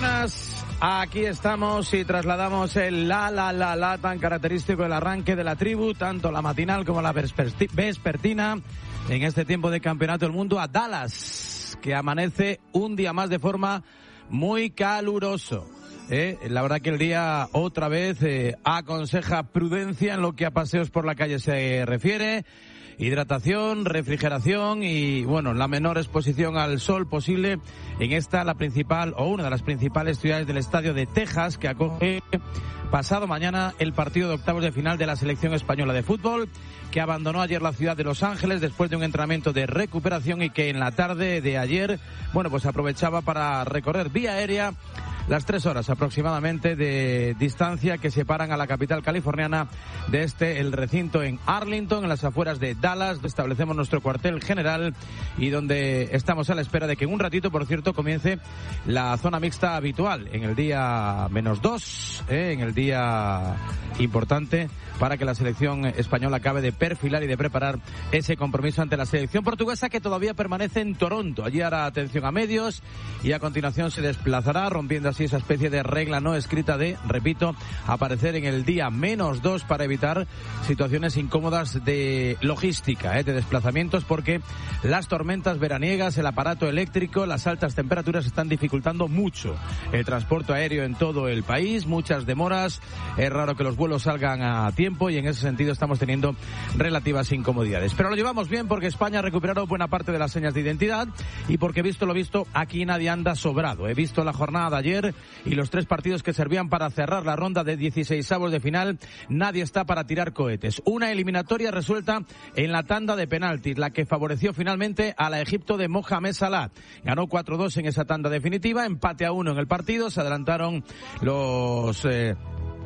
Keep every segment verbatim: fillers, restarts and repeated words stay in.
buenas, aquí estamos y trasladamos el la, la, la, la tan característico del arranque de la tribu, tanto la matinal como la vespertina, en este tiempo de Campeonato del Mundo a Dallas, que amanece un día más de forma muy caluroso. Eh, la verdad que el día otra vez eh, aconseja prudencia en lo que a paseos por la calle se refiere. Hidratación, refrigeración y, bueno, la menor exposición al sol posible en esta, la principal o una de las principales ciudades del estadio de Texas, que acoge pasado mañana el partido de octavos de final de la selección española de fútbol, que abandonó ayer la ciudad de Los Ángeles después de un entrenamiento de recuperación y que en la tarde de ayer, bueno, pues aprovechaba para recorrer vía aérea las tres horas aproximadamente de distancia que separan a la capital californiana de este, el recinto en Arlington, en las afueras de Dallas, donde establecemos nuestro cuartel general y donde estamos a la espera de que en un ratito, por cierto, comience la zona mixta habitual, en el día menos dos, eh, en el día importante para que la selección española acabe de perfilar y de preparar ese compromiso ante la selección portuguesa, que todavía permanece en Toronto. Allí hará atención a medios y a continuación se desplazará, rompiendo así esa especie de regla no escrita de, repito, aparecer en el día menos dos para evitar situaciones incómodas de logística, eh, de desplazamientos, porque las tormentas veraniegas, el aparato eléctrico, las altas temperaturas están dificultando mucho el transporte aéreo en todo el país, muchas demoras, es raro que los vuelos salgan a tiempo y en ese sentido estamos teniendo relativas incomodidades. Pero lo llevamos bien porque España ha recuperado buena parte de las señas de identidad y porque, visto lo visto, aquí nadie anda sobrado. He visto la jornada de ayer y los tres partidos que servían para cerrar la ronda de dieciseisavos de final. Nadie está para tirar cohetes. Una eliminatoria resuelta en la tanda de penaltis, la que favoreció finalmente a la Egipto de Mohamed Salah. Ganó cuatro dos en esa tanda definitiva, empate a uno en el partido, se adelantaron los... Eh,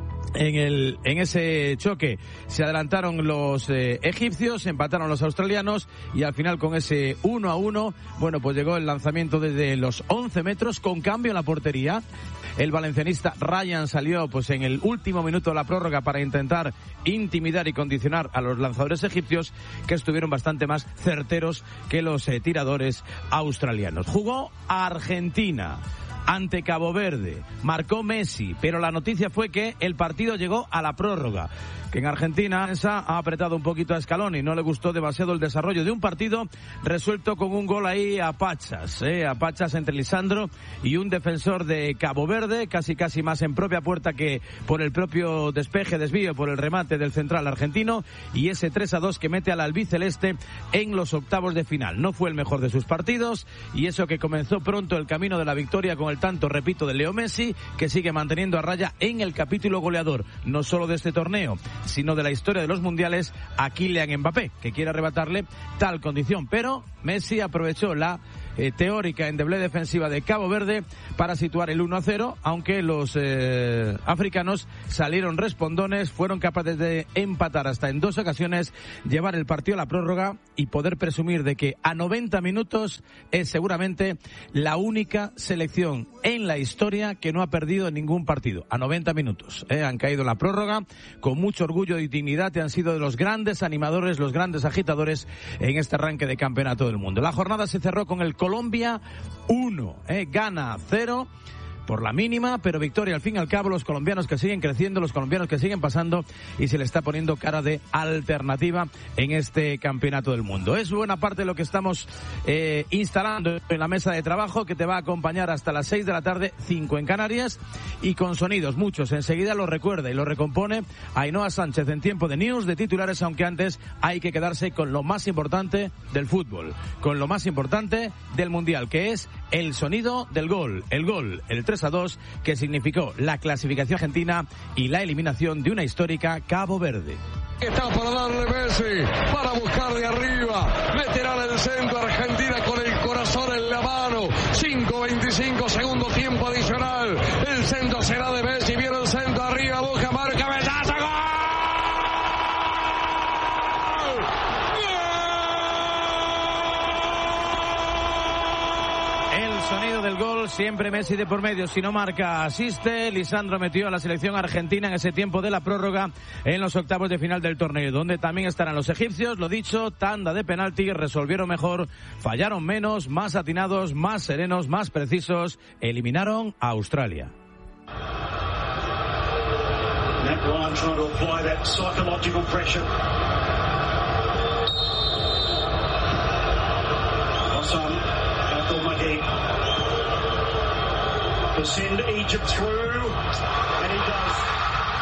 En el en ese choque se adelantaron los eh, egipcios, empataron los australianos y al final con ese uno a uno, bueno, pues llegó el lanzamiento desde los once metros con cambio en la portería. El valencianista Ryan salió pues en el último minuto de la prórroga para intentar intimidar y condicionar a los lanzadores egipcios, que estuvieron bastante más certeros que los eh, tiradores australianos. Jugó Argentina ante Cabo Verde, marcó Messi, pero la noticia fue que el partido llegó a la prórroga, que en Argentina esa ha apretado un poquito a Scaloni, no le gustó demasiado el desarrollo de un partido resuelto con un gol ahí a pachas, eh, a pachas entre Lisandro y un defensor de Cabo Verde, casi casi más en propia puerta que por el propio despeje, desvío, por el remate del central argentino, y ese tres a dos que mete al albiceleste en los octavos de final. No fue el mejor de sus partidos, y eso que comenzó pronto el camino de la victoria con el tanto, repito, de Leo Messi, que sigue manteniendo a raya en el capítulo goleador, no solo de este torneo, sino de la historia de los mundiales, a Kylian Mbappé, que quiere arrebatarle tal condición. Pero Messi aprovechó la eh, teórica endeble defensiva de Cabo Verde para situar el uno a cero, aunque los eh, africanos salieron respondones, fueron capaces de empatar hasta en dos ocasiones, llevar el partido a la prórroga y poder presumir de que a noventa minutos es seguramente la única selección en la historia que no ha perdido ningún partido. A noventa minutos, eh, han caído en la prórroga con mucho orgullo y dignidad y han sido de los grandes animadores, los grandes agitadores en este arranque de Campeonato del Mundo. La jornada se cerró con el Colombia uno, eh, Ghana cero. Por la mínima, pero victoria al fin y al cabo. Los colombianos que siguen creciendo, los colombianos que siguen pasando, y se le está poniendo cara de alternativa en este Campeonato del Mundo. Es buena parte de lo que estamos eh, instalando en la mesa de trabajo, que te va a acompañar hasta las seis de la tarde, cinco en Canarias, y con sonidos muchos. Enseguida lo recuerda y lo recompone Ainhoa Sánchez en tiempo de news, de titulares, aunque antes hay que quedarse con lo más importante del fútbol, con lo más importante del Mundial, que es el sonido del gol, el gol, el tres a dos, que significó la clasificación argentina y la eliminación de una histórica Cabo Verde. Está para darle Messi, para buscar de arriba, meterá en el centro, Argentina con el corazón en la mano, cinco veinticinco, segundo tiempo adicional, el centro será de Messi, viene el centro arriba, busca, marca, cabezazo, ¡gol! sonido del gol, siempre Messi de por medio. Si no marca, asiste. Lisandro metió a la selección argentina en ese tiempo de la prórroga en los octavos de final del torneo, donde también estarán los egipcios. Lo dicho, tanda de penalti, resolvieron mejor, fallaron menos, más atinados, más serenos, más precisos. Eliminaron a Australia. Matt Ryan trying to apply that psychological pressure. Hassan Abdul Mahdi to send Egypt through, and he does.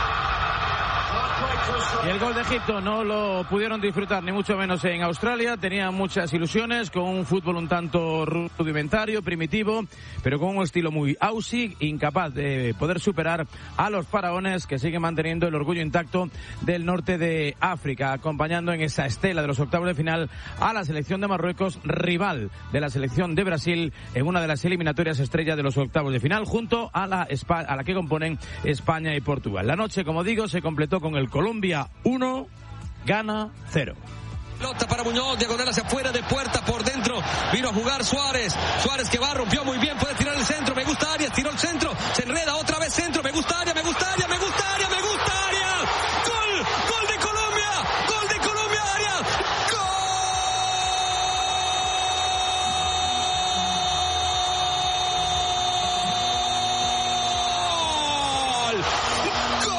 Y el gol de Egipto no lo pudieron disfrutar ni mucho menos en Australia. Tenían muchas ilusiones con un fútbol un tanto rudimentario, primitivo, pero con un estilo muy aussie, incapaz de poder superar a los faraones que siguen manteniendo el orgullo intacto del norte de África, acompañando en esa estela de los octavos de final a la selección de Marruecos, rival de la selección de Brasil en una de las eliminatorias estrellas de los octavos de final, junto a la, a la que componen España y Portugal. La noche, como digo, se completó con el Colombia uno, Ghana cero. Pelota para Muñoz, diagonal hacia afuera, de puerta por dentro, vino a jugar Suárez, Suárez que va, rompió muy bien, puede tirar el centro, me gusta Arias, tiró el centro, se enreda otra vez centro, me gusta Arias, me gusta Arias, me gusta Arias, me gusta Arias, gol, gol de Colombia, gol de Colombia, Arias, gol, gol.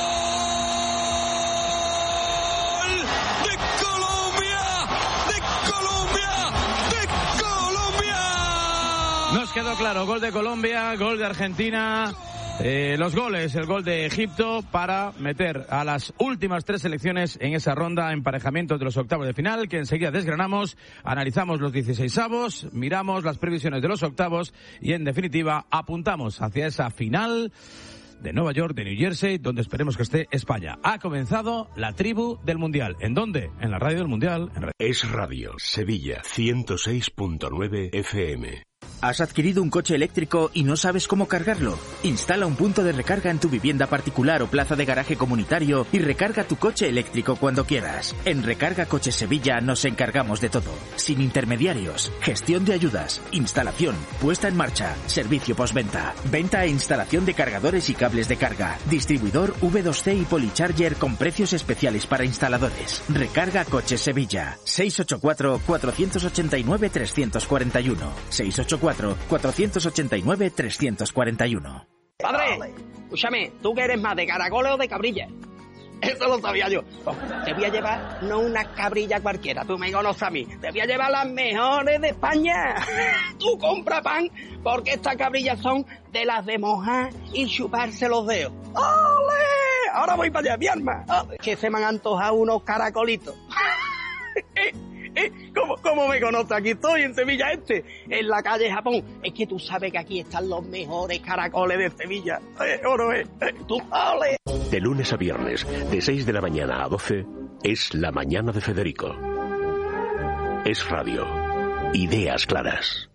Nos quedó claro, gol de Colombia, gol de Argentina, eh, los goles, el gol de Egipto para meter a las últimas tres selecciones en esa ronda, emparejamientos de los octavos de final, que enseguida desgranamos, analizamos los dieciseisavos, miramos las previsiones de los octavos y en definitiva apuntamos hacia esa final de Nueva York, de New Jersey, donde esperemos que esté España. Ha comenzado la tribu del Mundial. ¿En dónde? En la radio del Mundial. En radio. Es Radio Sevilla ciento seis punto nueve F M. ¿Has adquirido un coche eléctrico y no sabes cómo cargarlo? Instala un punto de recarga en tu vivienda particular o plaza de garaje comunitario y recarga tu coche eléctrico cuando quieras. En Recarga Coches Sevilla nos encargamos de todo. Sin intermediarios, gestión de ayudas, instalación, puesta en marcha, servicio postventa, venta e instalación de cargadores y cables de carga, distribuidor V dos C y Polycharger con precios especiales para instaladores. Recarga Coches Sevilla. seis ocho cuatro, cuatro ocho nueve, tres cuatro uno. seis ocho cuatro, cuatro ocho nueve, tres cuatro uno. Padre, escúchame, ¿tú que eres más de caracoles o de cabrilla? Eso lo sabía yo. Te voy a llevar no una cabrilla cualquiera, tú me conoces a mí. Te voy a llevar las mejores de España. Tú compra pan, porque estas cabrillas son de las de mojar y chuparse los dedos. ¡Ole! Ahora voy para allá, mi arma. Que se me han antojado unos caracolitos. ¿Eh? ¿Cómo, ¿Cómo me conoces? Aquí estoy, en Sevilla Este, en la calle Japón. Es que tú sabes que aquí están los mejores caracoles de Sevilla. Eh, oro, eh, eh, tú, ole. De lunes a viernes, de seis de la mañana a doce, es La Mañana de Federico. Es Radio. Ideas claras.